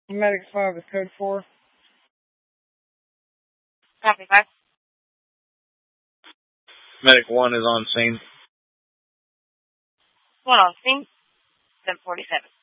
Medic 5 is code 4. Copy 5. Medic 1 is on scene. 1 on scene. 747.